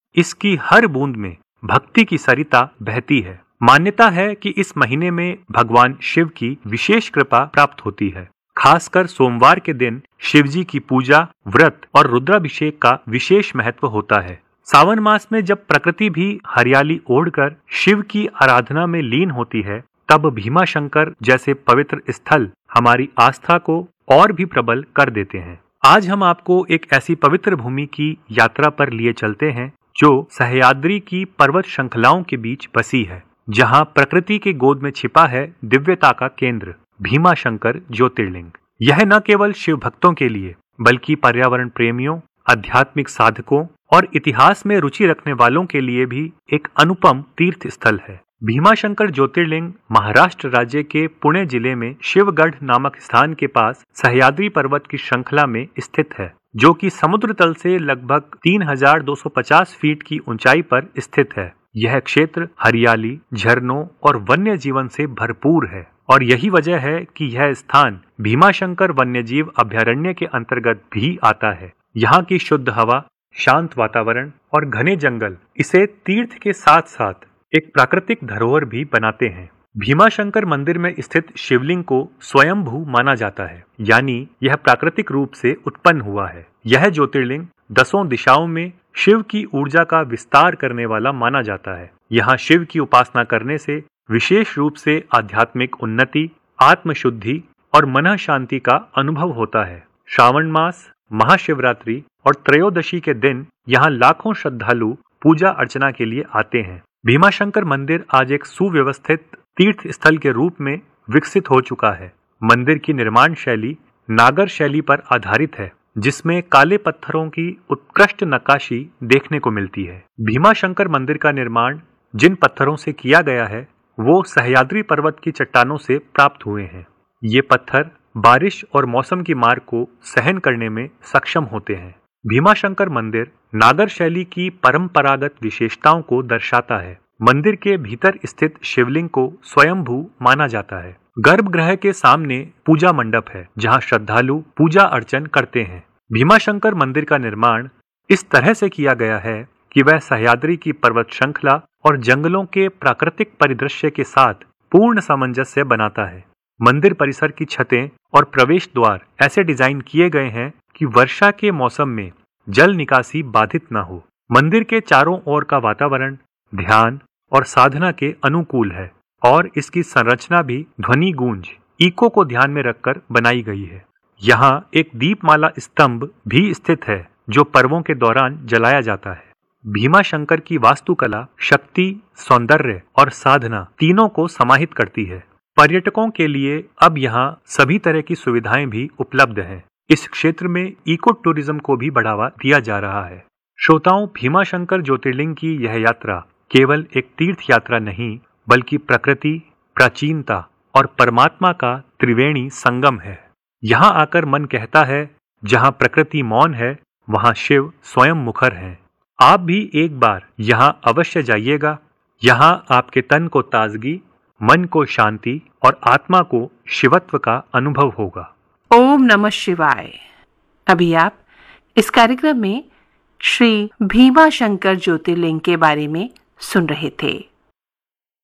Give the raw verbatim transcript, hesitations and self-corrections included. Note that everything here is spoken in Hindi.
इसकी हर बूंद में भक्ति की सरिता बहती है। मान्यता है कि इस महीने में भगवान शिव की विशेष कृपा प्राप्त होती है। खासकर सोमवार के दिन शिवजी की पूजा, व्रत और रुद्राभिषेक का विशेष महत्व होता है। सावन मास में जब प्रकृति भी हरियाली ओढ़कर शिव की आराधना में लीन होती है, तब भीमाशंकर जैसे पवित्र स्थल हमारी आस्था को और भी प्रबल कर देते हैं। आज हम आपको एक ऐसी पवित्र भूमि की यात्रा पर लिए चलते हैं जो सह्याद्री की पर्वत श्रृंखलाओं के बीच बसी है, जहां प्रकृति के गोद में छिपा है दिव्यता का केंद्र भीमाशंकर ज्योतिर्लिंग। यह न केवल शिव भक्तों के लिए बल्कि पर्यावरण प्रेमियों, आध्यात्मिक साधकों और इतिहास में रुचि रखने वालों के लिए भी एक अनुपम तीर्थ स्थल है। भीमाशंकर ज्योतिर्लिंग महाराष्ट्र राज्य के पुणे जिले में शिवगढ़ नामक स्थान के पास सह्याद्री पर्वत की श्रृंखला में स्थित है, जो कि समुद्र तल से लगभग तीन हजार दो सौ पचास फीट की ऊंचाई पर स्थित है। यह क्षेत्र हरियाली, झरनों और वन्य जीवन से भरपूर है और यही वजह है कि यह स्थान भीमाशंकर वन्यजीव अभयारण्य के अंतर्गत भी आता है। यहाँ की शुद्ध हवा, शांत वातावरण और घने जंगल इसे तीर्थ के साथ साथ एक प्राकृतिक धरोहर भी बनाते हैं। भीमाशंकर मंदिर में स्थित शिवलिंग को स्वयंभू माना जाता है, यानी यह प्राकृतिक रूप से उत्पन्न हुआ है। यह ज्योतिर्लिंग दसों दिशाओं में शिव की ऊर्जा का विस्तार करने वाला माना जाता है। यहाँ शिव की उपासना करने से विशेष रूप से आध्यात्मिक उन्नति, आत्मशुद्धि और मन शांति का अनुभव होता है। श्रावण मास, महाशिवरात्रि और त्रयोदशी के दिन यहाँ लाखों श्रद्धालु पूजा अर्चना के लिए आते हैं। भीमाशंकर मंदिर आज एक सुव्यवस्थित तीर्थ स्थल के रूप में विकसित हो चुका है। मंदिर की निर्माण शैली नागर शैली पर आधारित है, जिसमें काले पत्थरों की उत्कृष्ट नक्काशी देखने को मिलती है। भीमाशंकर मंदिर का निर्माण जिन पत्थरों से किया गया है वो सह्याद्री पर्वत की चट्टानों से प्राप्त हुए हैं। ये पत्थर बारिश और मौसम की मार को सहन करने में सक्षम होते हैं। भीमाशंकर मंदिर नागर शैली की परंपरागत विशेषताओं को दर्शाता है। मंदिर के भीतर स्थित शिवलिंग को स्वयंभू माना जाता है। गर्भगृह के सामने पूजा मंडप है, जहां श्रद्धालु पूजा अर्चन करते हैं। भीमाशंकर मंदिर का निर्माण इस तरह से किया गया है कि वह सह्याद्री की पर्वत श्रृंखला और जंगलों के प्राकृतिक परिदृश्य के साथ पूर्ण सामंजस्य बनाता है। मंदिर परिसर की छतें और प्रवेश द्वार ऐसे डिजाइन किए गए हैं कि वर्षा के मौसम में जल निकासी बाधित न हो। मंदिर के चारों ओर का वातावरण ध्यान और साधना के अनुकूल है और इसकी संरचना भी ध्वनि गूंज इको को ध्यान में रखकर बनाई गई है। यहाँ एक दीपमाला स्तंभ भी स्थित है जो पर्वों के दौरान जलाया जाता है। भीमाशंकर की वास्तुकला शक्ति, सौंदर्य और साधना तीनों को समाहित करती है। पर्यटकों के लिए अब यहाँ सभी तरह की सुविधाएं भी उपलब्ध हैं। इस क्षेत्र में इको टूरिज्म को भी बढ़ावा दिया जा रहा है। श्रोताओं, भीमाशंकर ज्योतिर्लिंग की यह यात्रा केवल एक तीर्थ यात्रा नहीं, बल्कि प्रकृति, प्राचीनता और परमात्मा का त्रिवेणी संगम है। यहाँ आकर मन कहता है, जहाँ प्रकृति मौन है वहाँ शिव स्वयं मुखर हैं। आप भी एक बार यहाँ अवश्य जाइएगा। यहाँ आपके तन को ताजगी, मन को शांति और आत्मा को शिवत्व का अनुभव होगा। ओम नमः शिवाय। अभी आप इस कार्यक्रम में श्री भीमाशंकर ज्योतिर्लिंग के बारे में सुन रहे थे।